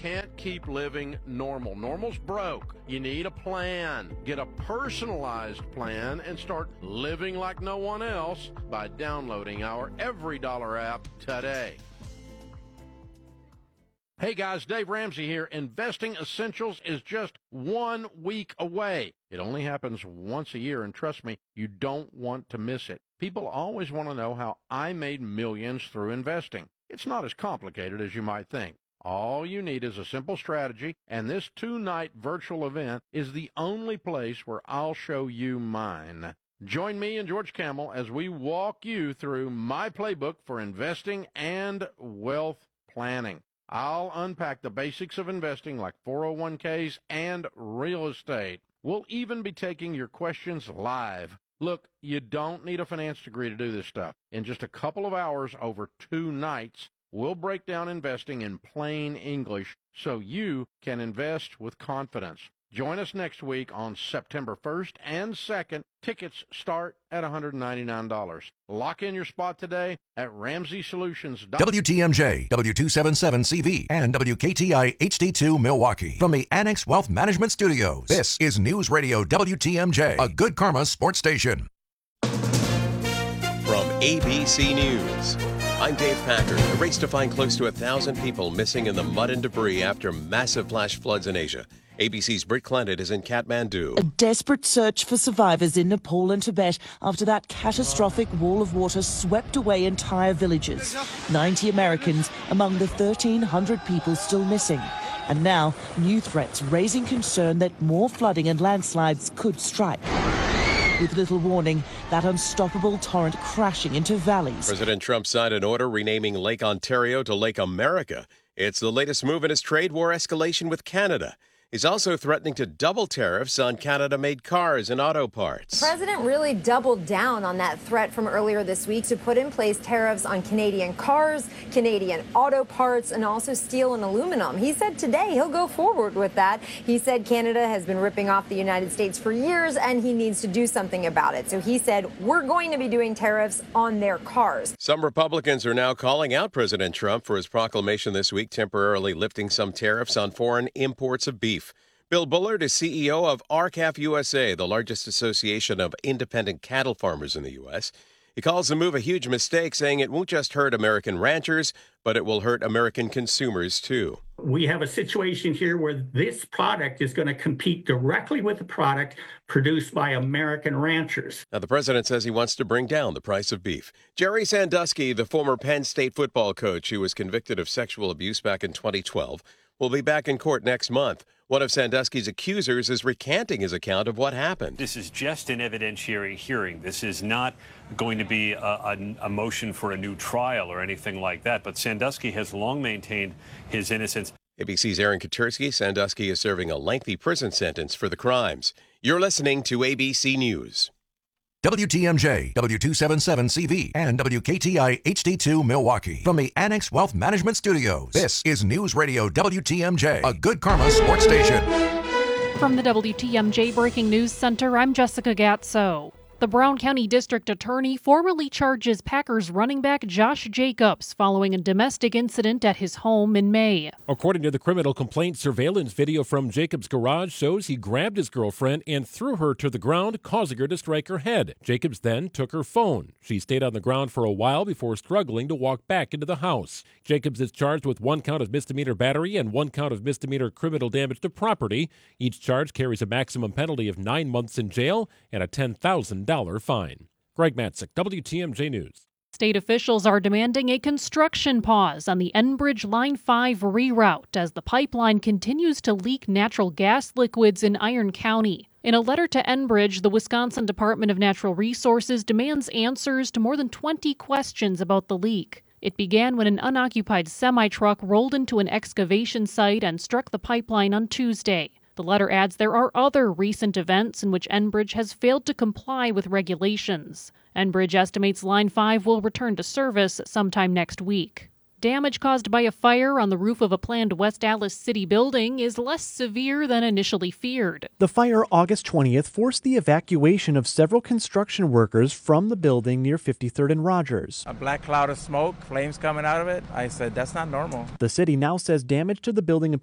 can't keep living normal. Normal's broke. You need a plan. Get a personalized plan and start living like no one else by downloading our Every Dollar app today. Hey guys, Dave Ramsey here. Investing Essentials is just 1 week away. It only happens once a year, and trust me, you don't want to miss it. People always want to know how I made millions through investing. It's not as complicated as you might think. All you need is a simple strategy, and this 2-night virtual event is the only place where I'll show you mine. Join me and George Kamel as we walk you through my playbook for investing and wealth planning. I'll unpack the basics of investing like 401ks and real estate. We'll even be taking your questions live. Look, you don't need a finance degree to do this stuff. In just a couple of hours over 2 nights, we'll break down investing in plain English so you can invest with confidence. Join us next week on September 1st and 2nd. Tickets start at $199. Lock in your spot today at RamseySolutions.com. WTMJ, W277CV, and WKTI HD2 Milwaukee. From the Annex Wealth Management Studios, this is News Radio WTMJ, a Good Karma sports station. From ABC News, I'm Dave Packer. A race to find close to 1,000 people missing in the mud and debris after massive flash floods in Asia. ABC's Britt Clendit is in Kathmandu. A desperate search for survivors in Nepal and Tibet after that catastrophic wall of water swept away entire villages. 90 Americans among the 1,300 people still missing. And now, new threats raising concern that more flooding and landslides could strike. With little warning, that unstoppable torrent crashing into valleys. President Trump signed an order renaming Lake Ontario to Lake America. It's the latest move in his trade war escalation with Canada. He's also threatening to double tariffs on Canada-made cars and auto parts. The president really doubled down on that threat from earlier this week to put in place tariffs on Canadian cars, Canadian auto parts, and also steel and aluminum. He said today he'll go forward with that. He said Canada has been ripping off the United States for years, and he needs to do something about it. So he said, we're going to be doing tariffs on their cars. Some Republicans are now calling out President Trump for his proclamation this week, temporarily lifting some tariffs on foreign imports of beef. Bill Bullard is CEO of RCAF USA, the largest association of independent cattle farmers in the U.S. He calls the move a huge mistake, saying it won't just hurt American ranchers, but it will hurt American consumers, too. We have a situation here where this product is going to compete directly with the product produced by American ranchers. Now, the president says he wants to bring down the price of beef. Jerry Sandusky, the former Penn State football coach who was convicted of sexual abuse back in 2012, will be back in court next month. One of Sandusky's accusers is recanting his account of what happened. This is just an evidentiary hearing. This is not going to be a motion for a new trial or anything like that. But Sandusky has long maintained his innocence. ABC's Aaron Katursky. Sandusky is serving a lengthy prison sentence for the crimes. You're listening to ABC News. WTMJ, W277CV, and WKTI HD2 Milwaukee. From the Annex Wealth Management Studios, this is News Radio WTMJ, a Good Karma sports station. From the WTMJ Breaking News Center, I'm Jessica Gatso. The Brown County District Attorney formally charges Packers running back Josh Jacobs following a domestic incident at his home in May. According to the criminal complaint, surveillance video from Jacobs' garage shows he grabbed his girlfriend and threw her to the ground, causing her to strike her head. Jacobs then took her phone. She stayed on the ground for a while before struggling to walk back into the house. Jacobs is charged with 1 count of misdemeanor battery and 1 count of misdemeanor criminal damage to property. Each charge carries a maximum penalty of 9 months in jail and a $10,000 fine. Greg Matzik, WTMJ News. State officials are demanding a construction pause on the Enbridge Line 5 reroute as the pipeline continues to leak natural gas liquids in Iron County. In a letter to Enbridge, the Wisconsin Department of Natural Resources demands answers to more than 20 questions about the leak. It began when an unoccupied semi-truck rolled into an excavation site and struck the pipeline on Tuesday. The letter adds there are other recent events in which Enbridge has failed to comply with regulations. Enbridge estimates Line 5 will return to service sometime next week. Damage caused by a fire on the roof of a planned West Allis City building is less severe than initially feared. The fire August 20th forced the evacuation of several construction workers from the building near 53rd and Rogers. A black cloud of smoke, flames coming out of it. I said, that's not normal. The city now says damage to the building